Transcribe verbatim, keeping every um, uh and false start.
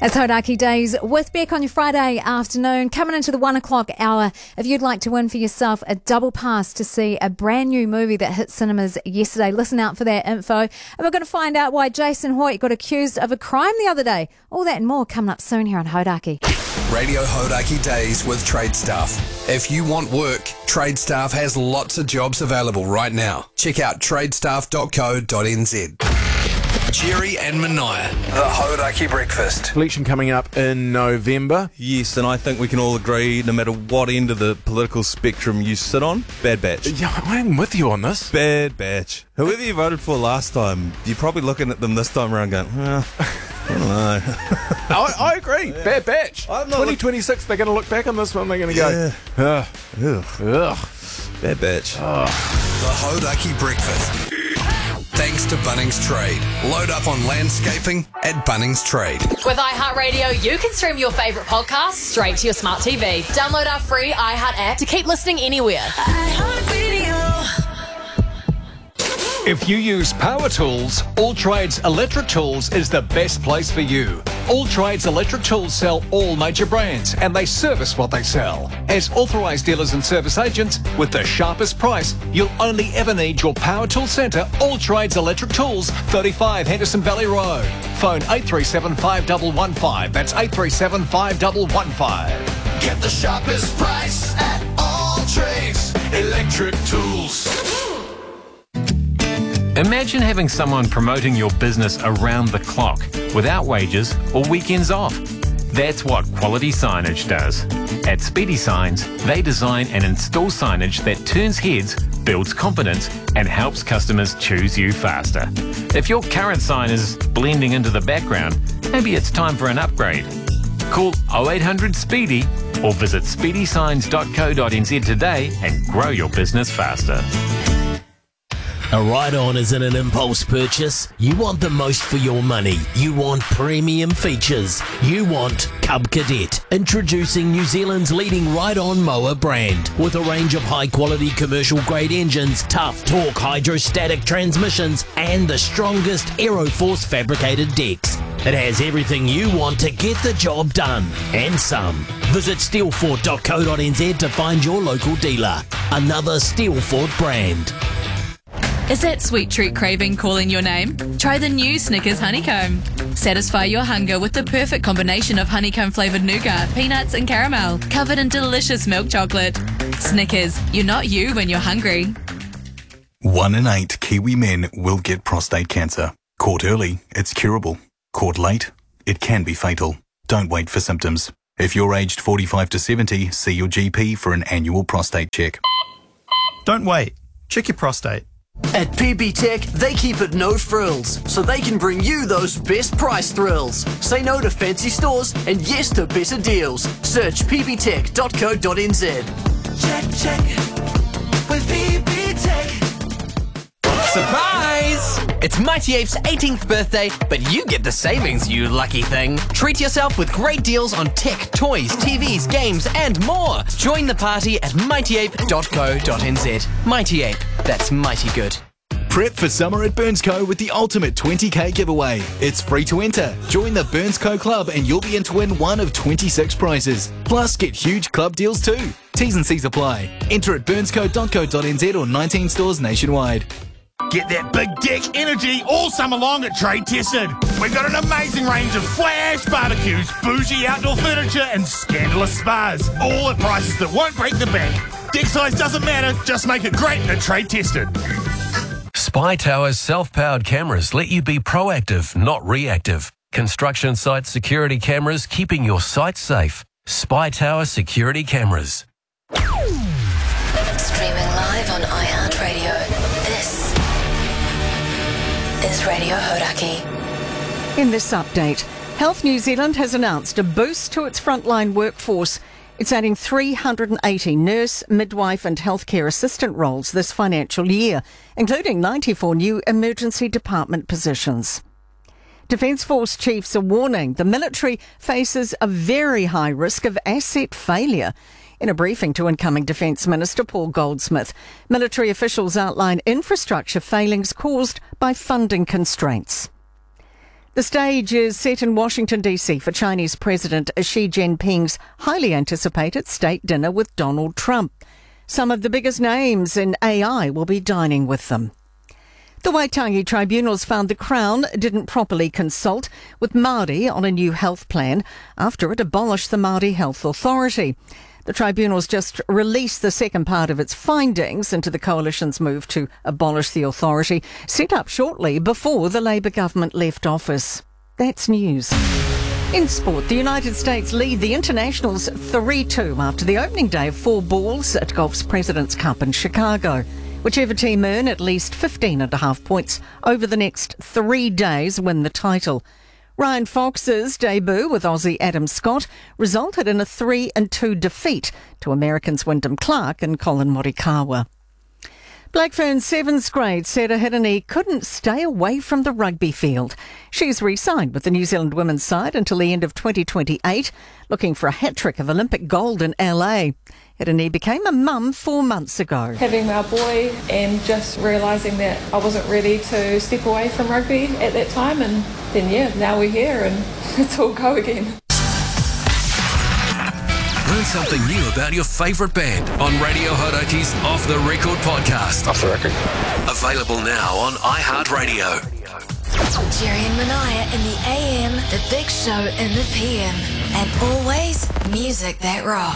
It's Hodaki Days with Beck on your Friday afternoon, coming into the one o'clock hour. If you'd like to win for yourself a double pass to see a brand new movie that hit cinemas yesterday, listen out for that info. And we're going to find out why Jason Hoyt got accused of a crime the other day. All that and more coming up soon here on Hodaki. Radio Hodaki Days with Trade Staff. If you want work, Trade Staff has lots of jobs available right now. Check out tradestaff dot co dot n z. Jerry and Mania, the Hodaki Breakfast. Election coming up in November. Yes, and I think we can all agree, no matter what end of the political spectrum you sit on, bad batch. Yeah, I'm with you on this. Bad batch. Whoever you voted for last time, you're probably looking at them this time around going, well, I don't know. I, I agree. Yeah. Bad batch. twenty twenty-six, look- they're going to look back on this one, they're going to Yeah. go, ugh, Ugh. ugh. Bad batch. Oh. The Hodaki Breakfast. Thanks to Bunnings Trade. Load up on landscaping at Bunnings Trade. With iHeartRadio, you can stream your favourite podcasts straight to your smart T V. Download our free iHeart app to keep listening anywhere. If you use power tools, All Trades Electric Tools is the best place for you. All Trades Electric Tools sell all major brands and they service what they sell. As authorised dealers and service agents, with the sharpest price, you'll only ever need your power tool centre, All Trades Electric Tools, thirty-five Henderson Valley Road. Phone eight three seven five one one five. That's eight three seven five one one five. Get the sharpest price at All Trades Electric Tools. Imagine having someone promoting your business around the clock, without wages or weekends off. That's what Quality Signage does. At Speedy Signs, they design and install signage that turns heads, builds confidence, and helps customers choose you faster. If your current sign is blending into the background, maybe it's time for an upgrade. Call oh eight hundred SPEEDY or visit speedy signs dot co dot n z today and grow your business faster. A ride-on isn't an impulse purchase. You want the most for your money. You want premium features. You want Cub Cadet. Introducing New Zealand's leading ride-on mower brand. With a range of high-quality commercial-grade engines, tough torque hydrostatic transmissions, and the strongest Aeroforce fabricated decks. It has everything you want to get the job done, and some. Visit steelfort dot co dot n z to find your local dealer. Another Steelfort brand. Is that sweet treat craving calling your name? Try the new Snickers Honeycomb. Satisfy your hunger with the perfect combination of honeycomb-flavoured nougat, peanuts and caramel, covered in delicious milk chocolate. Snickers, you're not you when you're hungry. One in eight Kiwi men will get prostate cancer. Caught early, it's curable. Caught late, it can be fatal. Don't wait for symptoms. If you're aged forty-five to seventy, see your G P for an annual prostate check. Don't wait. Check your prostate. At P B Tech, they keep it no frills, so they can bring you those best price thrills. Say no to fancy stores and yes to better deals. Search p b tech dot co dot n z. Check, check with P B Tech. Surprise! It's Mighty Ape's eighteenth birthday, but you get the savings, you lucky thing. Treat yourself with great deals on tech, toys, T Vs, games, and more. Join the party at mighty ape dot co dot n z. Mighty Ape, that's mighty good. Prep for summer at Burnsco with the ultimate twenty K giveaway. It's free to enter. Join the Burnsco Club and you'll be in to win one of twenty-six prizes. Plus, get huge club deals too. T's and C's apply. Enter at burnsco dot co dot n z or nineteen stores nationwide. Get that big dick energy all summer long at Trade Tested. We've got an amazing range of flash barbecues, bougie outdoor furniture, and scandalous spas. All at prices that won't break the bank. Dick size doesn't matter, just make it great at Trade Tested. Spy Tower's self-powered cameras let you be proactive, not reactive. Construction site security cameras keeping your site safe. Spy Tower security cameras. Streaming live on iHeartRadio. This is Radio Hodaki. In this update, Health New Zealand has announced a boost to its frontline workforce. It's adding three hundred eighty nurse, midwife and healthcare assistant roles this financial year, including ninety-four new emergency department positions. Defence Force chiefs are warning the military faces a very high risk of asset failure. In a briefing to incoming Defence Minister Paul Goldsmith, military officials outline infrastructure failings caused by funding constraints. The stage is set in Washington, D C for Chinese President Xi Jinping's highly anticipated state dinner with Donald Trump. Some of the biggest names in A I will be dining with them. The Waitangi tribunals found the Crown didn't properly consult with Māori on a new health plan after it abolished the Māori Health Authority. The tribunals just released the second part of its findings into the coalition's move to abolish the authority, set up shortly before the Labour government left office. That's news. In sport, the United States lead the Internationals three two after the opening day of four balls at golf's President's Cup in Chicago. Whichever team earn at least fifteen and a half points over the next three days win the title. Ryan Fox's debut with Aussie Adam Scott resulted in a three and two defeat to Americans Wyndham Clark and Colin Morikawa. Blackfern's seventh grade Sarah Hirini couldn't stay away from the rugby field. She's re-signed with the New Zealand women's side until the end of twenty twenty-eight, looking for a hat-trick of Olympic gold in L A. Hirini became a mum four months ago. Having our boy and just realising that I wasn't ready to step away from rugby at that time, and then yeah, now we're here and it's all go again. Learn something new about your favourite band on Radio Horaki's Off the Record podcast. Off the Record. Available now on iHeartRadio. Jerry and Manaya in the A M, the Big Show in the P M, and always music that rocks.